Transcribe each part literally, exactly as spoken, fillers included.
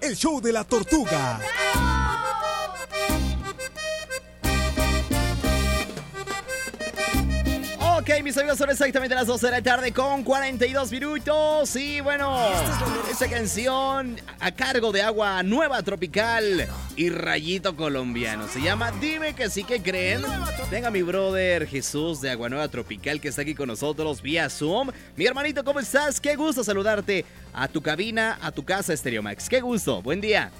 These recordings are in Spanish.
el show de la tortuga. Ok, mis amigos, son exactamente las doce de la tarde con cuarenta y dos minutos. Y bueno, esta canción a cargo de Agua Nueva Tropical y Rayito Colombiano se llama Dime que sí que creen. Venga mi brother Jesús de Agua Nueva Tropical, que está aquí con nosotros vía Zoom. Mi hermanito, ¿cómo estás? Qué gusto saludarte a tu cabina, a tu casa Stereo Max. Qué gusto, buen día.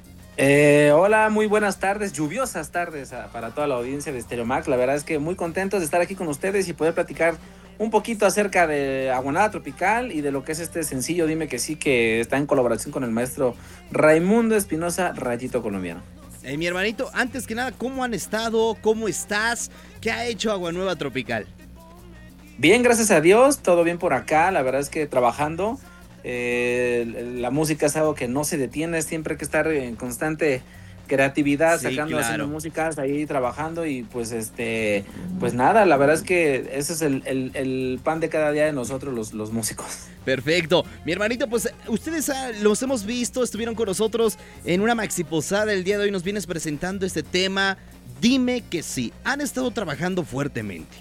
Eh, hola, muy buenas tardes, lluviosas tardes a, para toda la audiencia de Stereo Max. La verdad es que muy contentos de estar aquí con ustedes y poder platicar un poquito acerca de Agua Nueva Tropical y de lo que es este sencillo Dime que sí, que está en colaboración con el maestro Raimundo Espinosa, Rayito Colombiano. Eh, mi hermanito, antes que nada, ¿cómo han estado? ¿Cómo estás? ¿Qué ha hecho Agua Nueva Tropical? Bien, gracias a Dios, todo bien por acá. La verdad es que trabajando. Eh, la música es algo que no se detiene, siempre hay que estar en constante creatividad, sí, sacando, claro. haciendo músicas, ahí trabajando y pues este, pues nada, la verdad es que ese es el, el, el pan de cada día de nosotros los, los músicos. Perfecto, mi hermanito, pues ustedes ah, los hemos visto, estuvieron con nosotros en una maxi posada el día de hoy, nos vienes presentando este tema, Dime que sí, han estado trabajando fuertemente.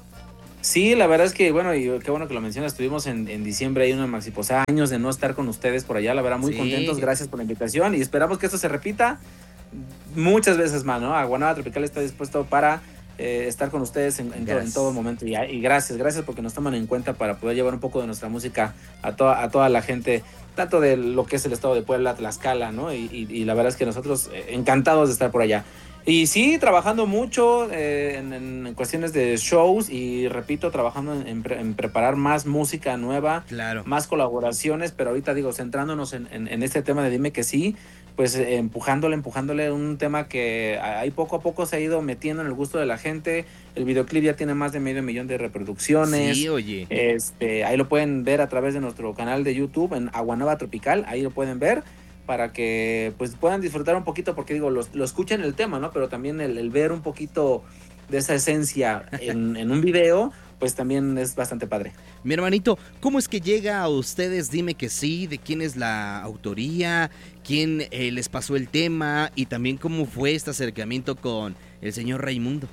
Sí, la verdad es que, bueno, y qué bueno que lo mencionas, estuvimos en, en diciembre ahí en una maxi posada, años de no estar con ustedes por allá, la verdad muy sí. contentos, gracias por la invitación y esperamos que esto se repita muchas veces más, ¿no? Agua Nueva Tropical está dispuesto para eh, estar con ustedes en, en, todo, en todo momento y, y gracias, gracias porque nos toman en cuenta para poder llevar un poco de nuestra música a toda, a toda la gente, tanto de lo que es el estado de Puebla, Tlaxcala, ¿no? Y, y, y la verdad es que nosotros eh, encantados de estar por allá. Y sí, trabajando mucho eh, en, en cuestiones de shows y repito, trabajando en, en, pre, en preparar más música nueva, claro. más colaboraciones, pero ahorita digo, centrándonos en, en, en este tema de Dime que sí, pues eh, empujándole, empujándole un tema que ahí poco a poco se ha ido metiendo en el gusto de la gente. El videoclip ya tiene más de medio millón de reproducciones. Sí, oye. Este, ahí lo pueden ver a través de nuestro canal de YouTube en Agua Nueva Tropical, ahí lo pueden ver, para que pues puedan disfrutar un poquito, porque digo, lo, lo escuchan el tema, ¿no? Pero también el, el ver un poquito de esa esencia en, en un video, pues también es bastante padre. Mi hermanito, ¿cómo es que llega a ustedes Dime que sí? ¿De quién es la autoría? ¿Quién eh, les pasó el tema? Y también cómo fue este acercamiento con el señor Raimundo.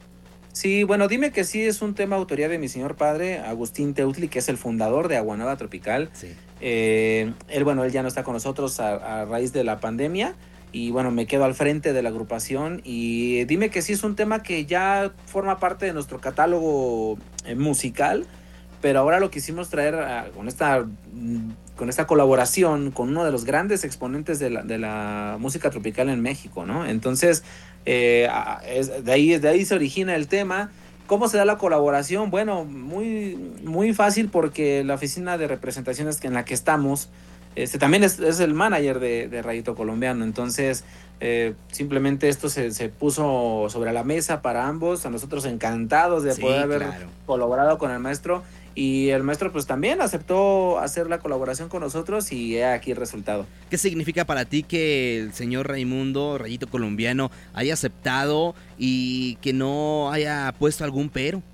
Sí, bueno, Dime que sí es un tema autoría de mi señor padre, Agustín Teutli, que es el fundador de Agua Nueva Tropical. Sí. Eh, él, bueno, él ya no está con nosotros a, a raíz de la pandemia y bueno, me quedo al frente de la agrupación y Dime que sí es un tema que ya forma parte de nuestro catálogo eh, musical, pero ahora lo quisimos traer a, con esta con esta colaboración con uno de los grandes exponentes de la, de la música tropical en México, ¿no? Entonces, eh, es, de ahí, de ahí se origina el tema. ¿Cómo se da la colaboración? Bueno, muy, muy fácil, porque la oficina de representaciones en la que estamos, este, también es, es el manager de, de Rayito Colombiano. Entonces, eh, simplemente esto se, se puso sobre la mesa para ambos. A nosotros encantados de sí, poder haber claro. colaborado con el maestro. Y el maestro pues también aceptó hacer la colaboración con nosotros y he aquí el resultado. ¿Qué significa para ti que el señor Raimundo, Rayito Colombiano, haya aceptado y que no haya puesto algún pero?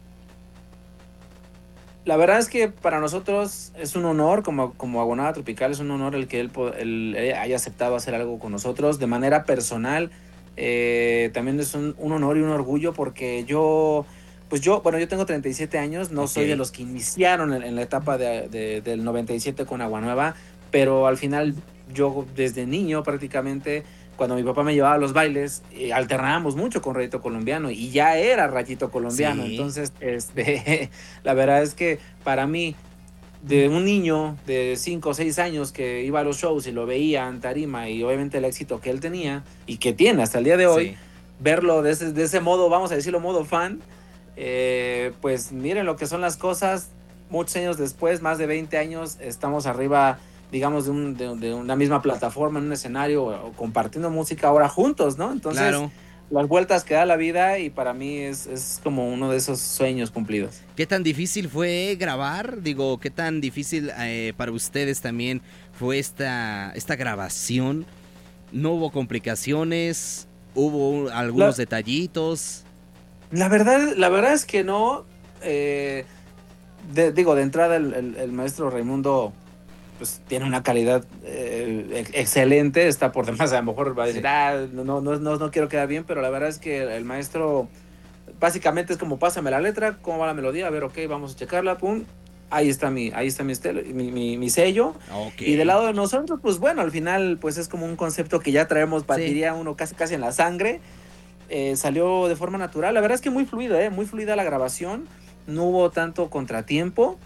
La verdad es que para nosotros es un honor, como, como Agua Nueva Tropical, es un honor el que él, él, él haya aceptado hacer algo con nosotros. De manera personal, eh, también es un, un honor y un orgullo, porque yo... Pues yo, bueno, yo tengo treinta y siete años, no okay. soy de los que iniciaron en, en la etapa de, de, del noventa y siete con Agua Nueva, pero al final yo desde niño prácticamente, cuando mi papá me llevaba a los bailes, eh, alternábamos mucho con Rayito Colombiano y ya era Rayito Colombiano. Sí. Entonces, este, la verdad es que para mí, de un niño de cinco o seis años que iba a los shows y lo veía en tarima y obviamente el éxito que él tenía y que tiene hasta el día de hoy, sí. verlo de ese, de ese modo, vamos a decirlo, modo fan, Eh, pues miren lo que son las cosas. Muchos años después, más de veinte años, estamos arriba, digamos, de, un, de, de una misma plataforma, en un escenario, o compartiendo música ahora juntos, ¿no? Entonces, claro. las vueltas que da la vida, y para mí es, es como uno de esos sueños cumplidos. ¿Qué tan difícil fue grabar? Digo, ¿qué tan difícil eh, para ustedes también fue esta, esta grabación? ¿No hubo complicaciones? ¿Hubo algunos la... detallitos? La verdad, la verdad es que no. Eh, de, digo, de entrada el, el, el maestro Raimundo pues tiene una calidad eh, eh, excelente, está por demás, a lo mejor va a decir, sí. ah, no, no, no, no quiero quedar bien, pero la verdad es que el maestro básicamente es como, pásame la letra, cómo va la melodía, a ver, ok, vamos a checarla, pum, ahí está mi, ahí está mi, estel, mi, mi, mi sello, okay. Y del lado de nosotros, pues bueno, al final, pues es como un concepto que ya traemos, sí. diría uno, casi casi en la sangre, eh, salió de forma natural, la verdad es que muy fluida, eh, muy fluida la grabación, no hubo tanto contratiempo,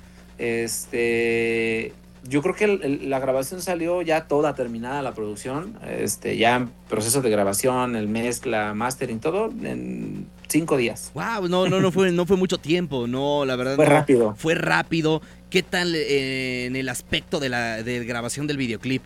este... Yo creo que el, el, la grabación salió ya toda terminada, la producción, este, ya en proceso de grabación, el mezcla, mastering, todo en cinco días. Wow, no, no, no fue, no fue mucho tiempo, no, la verdad. Fue no, rápido. Fue rápido. ¿Qué tal eh, en el aspecto de la de grabación del videoclip?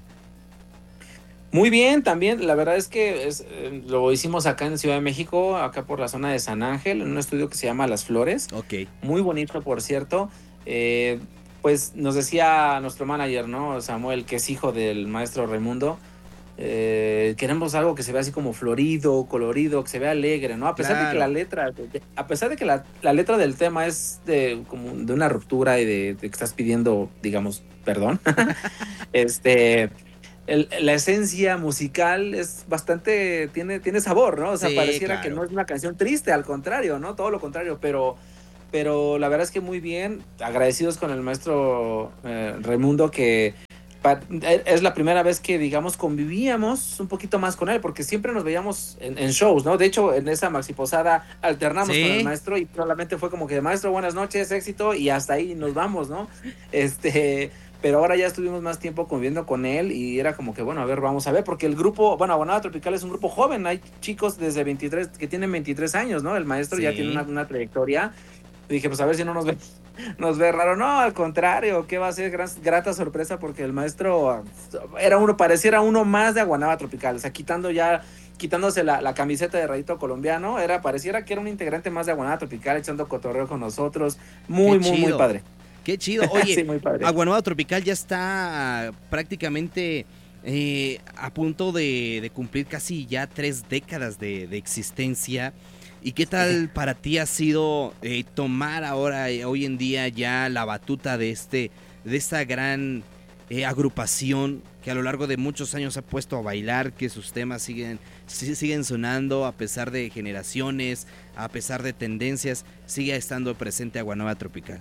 Muy bien, también, la verdad es que es, eh, lo hicimos acá en Ciudad de México, acá por la zona de San Ángel, en un estudio que se llama Las Flores. Ok. Muy bonito, por cierto. Eh, Pues nos decía nuestro manager, ¿no? Samuel, que es hijo del maestro Raimundo, eh, queremos algo que se vea así como florido, colorido, que se vea alegre, ¿no? A pesar claro. de que la letra, a pesar de que la, la letra del tema es de como de una ruptura y de, de que estás pidiendo, digamos, perdón, este, el, la esencia musical es bastante, tiene, tiene sabor, ¿no? O sea, sí, pareciera claro. que no es una canción triste, al contrario, ¿no? Todo lo contrario, pero... Pero la verdad es que muy bien, agradecidos con el maestro eh, Raimundo, que pa, es la primera vez que, digamos, convivíamos un poquito más con él, porque siempre nos veíamos en, en shows, ¿no? De hecho, en esa maxi posada alternamos ¿sí? con el maestro y solamente fue como que, maestro, buenas noches, éxito, y hasta ahí nos vamos, ¿no? Este... Pero ahora ya estuvimos más tiempo conviviendo con él y era como que, bueno, a ver, vamos a ver, porque el grupo, bueno, Aguanada Tropical es un grupo joven, hay chicos desde veintitrés, que tienen veintitrés años, ¿no? El maestro sí. ya tiene una, una trayectoria. Y dije, pues a ver si no nos ve, nos ve raro. No, al contrario, que va a ser gran, grata sorpresa porque el maestro era uno, pareciera uno más de Aguanada Tropical. O sea, quitando ya, quitándose la, la camiseta de Rayito Colombiano, era, pareciera que era un integrante más de Aguanada Tropical, echando cotorreo con nosotros. Muy, Qué muy, chido. muy padre. Qué chido. Oye, sí, muy padre. Aguanada Tropical ya está prácticamente eh, a punto de, de cumplir casi ya tres décadas de, de existencia. ¿Y qué tal sí. para ti ha sido eh, tomar ahora, eh, hoy en día, ya la batuta de este, de esta gran eh, agrupación que a lo largo de muchos años ha puesto a bailar, que sus temas siguen, siguen sonando a pesar de generaciones, a pesar de tendencias, sigue estando presente Aguanada Tropical?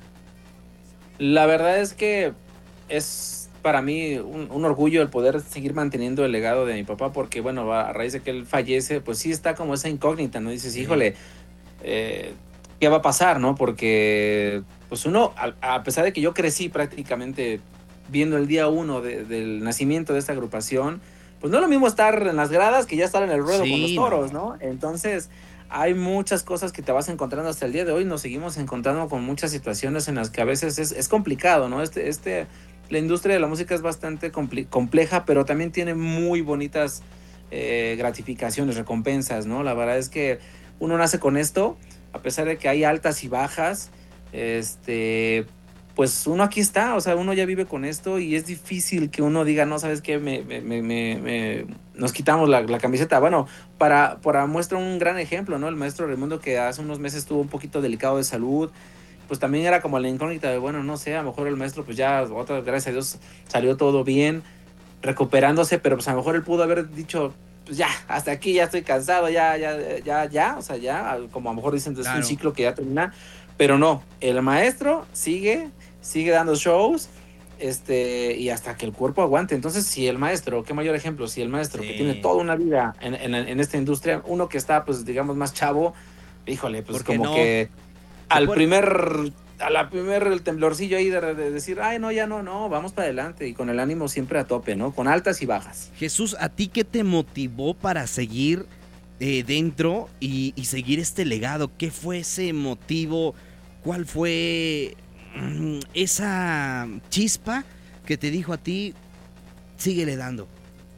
La verdad es que es para mí un, un orgullo el poder seguir manteniendo el legado de mi papá, porque bueno, a raíz de que él fallece, pues sí está como esa incógnita, ¿no? Dices, híjole, eh, ¿qué va a pasar, no? Porque pues uno, a, a pesar de que yo crecí prácticamente viendo el día uno de, del nacimiento de esta agrupación, pues no es lo mismo estar en las gradas que ya estar en el ruedo sí, con los toros, ¿no? ¿no? Entonces hay muchas cosas que te vas encontrando hasta el día de hoy, nos seguimos encontrando con muchas situaciones en las que a veces es, es complicado, ¿no? Este, este, la industria de la música es bastante compl- compleja, pero también tiene muy bonitas eh, gratificaciones, recompensas, ¿no? La verdad es que uno nace con esto, a pesar de que hay altas y bajas, este, pues uno aquí está, o sea, uno ya vive con esto y es difícil que uno diga, no, ¿sabes qué? Me, me, me, me, nos quitamos la, la camiseta. Bueno, para, para muestra un gran ejemplo, ¿no? El maestro Raimundo, que hace unos meses estuvo un poquito delicado de salud, pues también era como la incógnita de, bueno, no sé, a lo mejor el maestro, pues ya, otra, gracias a Dios, salió todo bien, recuperándose, pero pues a lo mejor él pudo haber dicho, pues ya, hasta aquí, ya estoy cansado, ya, ya, ya, ya, o sea, ya, como a lo mejor dicen, es claro. un ciclo que ya termina, pero no, el maestro sigue, sigue dando shows, este, y hasta que el cuerpo aguante. Entonces, si el maestro, qué mayor ejemplo, si el maestro sí. que tiene toda una vida en, en, en esta industria, uno que está, pues, digamos, más chavo, híjole, pues como no? que al primer, a la primer el temblorcillo ahí de, de decir, ay, no, ya no, no, vamos para adelante, y con el ánimo siempre a tope, ¿no? Con altas y bajas. Jesús, ¿a ti qué te motivó para seguir eh, dentro y, y seguir este legado? ¿Qué fue ese motivo? ¿Cuál fue mmm, esa chispa que te dijo a ti, síguele dando?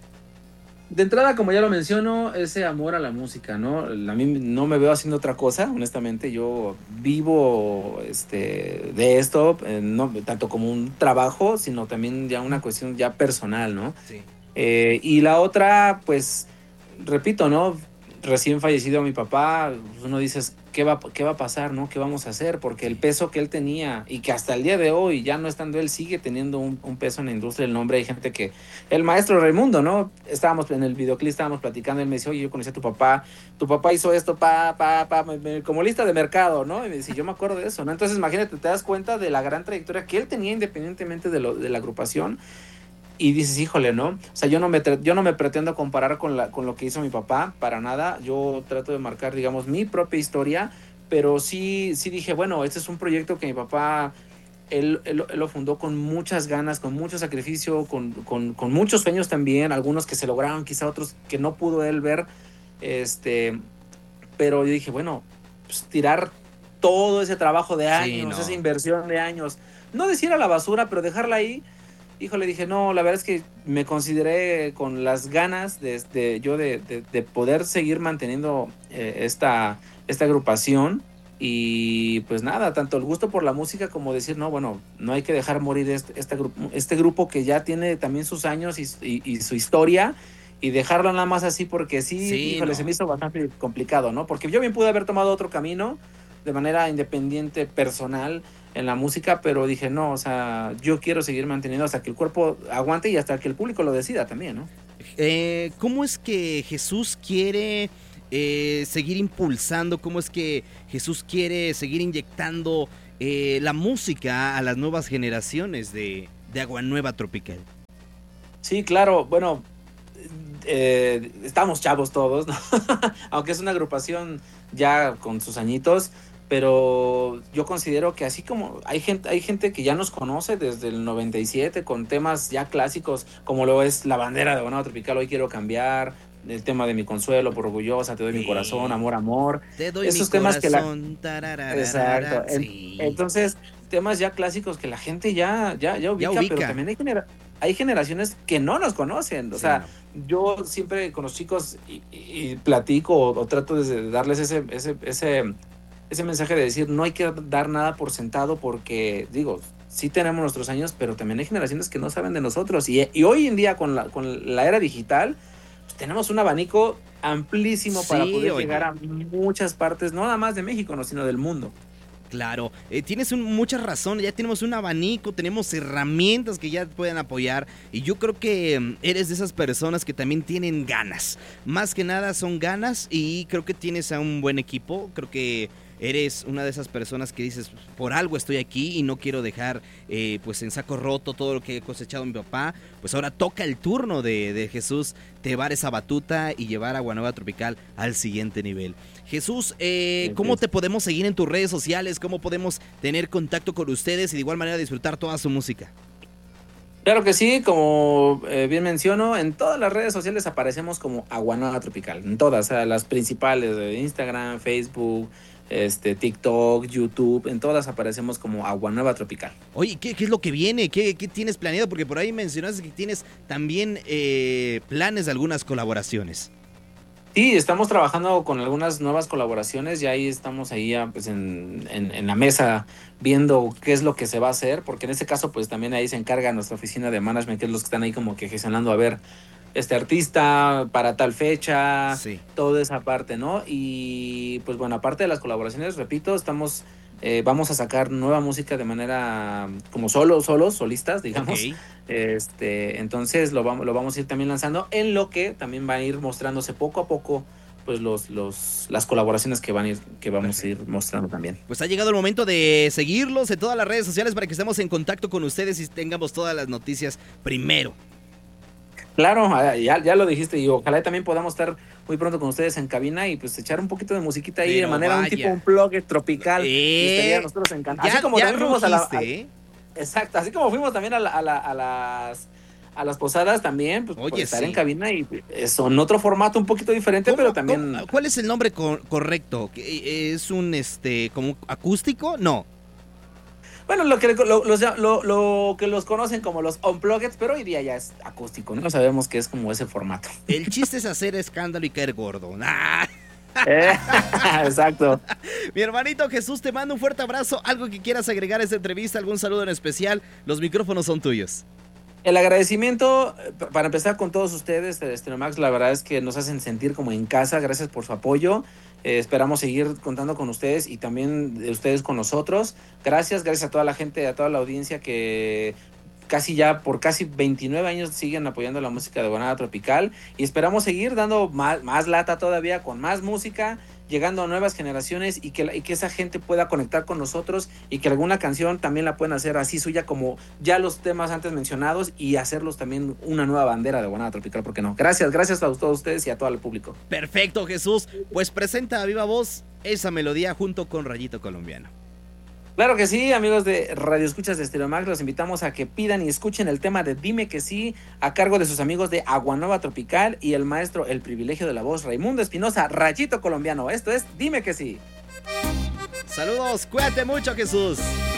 De entrada, como ya lo menciono, ese amor a la música, ¿no? A mí no me veo haciendo otra cosa, honestamente. Yo vivo este, de esto, eh, no tanto como un trabajo, sino también ya una cuestión ya personal, ¿no? Sí. Eh, y la otra, pues, repito, ¿no? Recién fallecido mi papá, uno dice, ¿qué va, qué va a pasar, ¿no? ¿Qué vamos a hacer? Porque el peso que él tenía y que hasta el día de hoy, ya no estando él, sigue teniendo un, un peso en la industria del nombre. Hay gente que, el maestro Raimundo, ¿no? Estábamos en el videoclip, estábamos platicando, él me dice, oye, yo conocí a tu papá, tu papá hizo esto, pa, pa, pa, me, me, como lista de mercado, ¿no? Y me dice, yo me acuerdo de eso, ¿no? Entonces, imagínate, te das cuenta de la gran trayectoria que él tenía independientemente de, lo, de la agrupación. Y dices, híjole, ¿no? O sea, yo no me, yo no me pretendo comparar con, la, con lo que hizo mi papá, para nada. Yo trato de marcar, digamos, mi propia historia, pero sí, sí dije, bueno, este es un proyecto que mi papá, él, él, él lo fundó con muchas ganas, con mucho sacrificio, con, con, con muchos sueños también, algunos que se lograron, quizá otros que no pudo él ver, este, pero yo dije, bueno, pues tirar todo ese trabajo de años, sí, no. esa inversión de años, no decir a la basura, pero dejarla ahí. Híjole, dije, no, la verdad es que me consideré con las ganas de, de yo de, de, de poder seguir manteniendo eh, esta, esta agrupación y pues nada, tanto el gusto por la música como decir, no, bueno, no hay que dejar morir este, este, grupo, este grupo que ya tiene también sus años y, y, y su historia y dejarlo nada más así porque sí, sí híjole, no. se me hizo bastante complicado, ¿no? Porque yo bien pude haber tomado otro camino de manera independiente, personal, en la música, pero dije, no, o sea, yo quiero seguir manteniendo hasta que el cuerpo aguante y hasta que el público lo decida también, ¿no? Eh, ¿Cómo es que Jesús quiere eh, seguir impulsando? ¿Cómo es que Jesús quiere seguir inyectando eh, la música a las nuevas generaciones de, de Agua Nueva Tropical? Sí, claro, bueno, eh, estamos chavos todos, ¿no? Aunque es una agrupación ya con sus añitos, pero yo considero que así como hay gente, hay gente que ya nos conoce desde el noventa y siete con temas ya clásicos, como lo es La Bandera de Agua Nueva Tropical, Hoy Quiero Cambiar, el tema de Mi Consuelo, Por Orgullosa, Te Doy sí. Mi Corazón, Amor, Amor. Te doy esos mi temas corazón, que la... Exacto. Sí. Entonces, temas ya clásicos que la gente ya, ya, ya, ubica, ya ubica, pero también hay, genera... hay generaciones que no nos conocen. O sí, sea, no. yo siempre con los chicos y, y, y platico o, o trato de darles ese... ese, ese ese mensaje de decir, no hay que dar nada por sentado porque, digo, sí tenemos nuestros años, pero también hay generaciones que no saben de nosotros. Y, y hoy en día, con la, con la era digital, pues tenemos un abanico amplísimo sí, para poder oye. llegar a muchas partes, no nada más de México, no, sino del mundo. Claro, eh, tienes un, mucha razón, ya tenemos un abanico, tenemos herramientas que ya pueden apoyar y yo creo que eres de esas personas que también tienen ganas, más que nada son ganas y creo que tienes a un buen equipo, creo que eres una de esas personas que dices, por algo estoy aquí y no quiero dejar eh, pues en saco roto todo lo que he cosechado mi papá. Pues ahora toca el turno de, de Jesús llevar esa batuta y llevar a Agua Nueva Tropical al siguiente nivel. Jesús, eh, ¿cómo te podemos seguir en tus redes sociales? ¿Cómo podemos tener contacto con ustedes y de igual manera disfrutar toda su música? Claro que sí, como eh, bien menciono, en todas las redes sociales aparecemos como Agua Nueva Tropical, en todas, o sea, las principales de Instagram, Facebook, este, TikTok, YouTube, en todas aparecemos como Agua Nueva Tropical. Oye, ¿qué, qué es lo que viene? ¿Qué, ¿Qué tienes planeado? Porque por ahí mencionaste que tienes también eh, planes de algunas colaboraciones. Sí, estamos trabajando con algunas nuevas colaboraciones, ya ahí estamos ahí ya, pues, en, en, en la mesa viendo qué es lo que se va a hacer, porque en este caso pues también ahí se encarga nuestra oficina de management, que es los que están ahí como que gestionando a ver este artista para tal fecha, sí. toda esa parte, ¿no? Y pues bueno, aparte de las colaboraciones, repito, estamos eh, vamos a sacar nueva música de manera como solo, solos, solistas, digamos. Okay. Este, entonces lo vamos, lo vamos a ir también lanzando, en lo que también va a ir mostrándose poco a poco pues los, los, las colaboraciones que van a ir, que vamos Perfecto. a ir mostrando también. Pues ha llegado el momento de seguirlos en todas las redes sociales para que estemos en contacto con ustedes y tengamos todas las noticias primero. Claro, ya, ya lo dijiste y ojalá también podamos estar muy pronto con ustedes en cabina y pues echar un poquito de musiquita ahí Pero de manera vaya. un tipo un plug tropical. Eh, estaría a nosotros encantados. Así como ya también fuimos a la, a, ¿eh? Exacto, así como fuimos también a, la, a, la, a las a las posadas también, pues Oye, por estar sí. en cabina y son otro formato un poquito diferente, pero también. ¿cómo, ¿Cuál es el nombre co- correcto? ¿Es un este como acústico? No. Bueno, lo que, lo, los, lo, lo que los conocen como los unplugged, pero hoy día ya es acústico, ¿no? Sabemos que es como ese formato. El chiste es hacer escándalo y caer gordo. ¡Ah! Eh, exacto. Mi hermanito Jesús, te mando un fuerte abrazo. ¿Algo que quieras agregar a esta entrevista? ¿Algún saludo en especial? Los micrófonos son tuyos. El agradecimiento, para empezar, con todos ustedes de Stereo Max, la verdad es que nos hacen sentir como en casa. Gracias por su apoyo. Eh, esperamos seguir contando con ustedes y también de ustedes con nosotros. Gracias, gracias a toda la gente, a toda la audiencia que casi ya por casi veintinueve años siguen apoyando la música de Aguanada Tropical, y esperamos seguir dando más, más lata todavía, con más música, llegando a nuevas generaciones, y que, y que esa gente pueda conectar con nosotros, y que alguna canción también la puedan hacer así suya como ya los temas antes mencionados, y hacerlos también una nueva bandera de Aguanada Tropical, ¿por qué no? Gracias, gracias a todos ustedes y a todo el público. Perfecto, Jesús, pues presenta a viva voz esa melodía junto con Rayito Colombiano. Claro que sí, amigos de Radio Escuchas de Stereo Max, los invitamos a que pidan y escuchen el tema de Dime que sí, a cargo de sus amigos de Aguanova Tropical y el maestro El Privilegio de la Voz, Raimundo Espinosa, Rayito Colombiano. Esto es Dime que sí. Saludos, cuídate mucho, Jesús.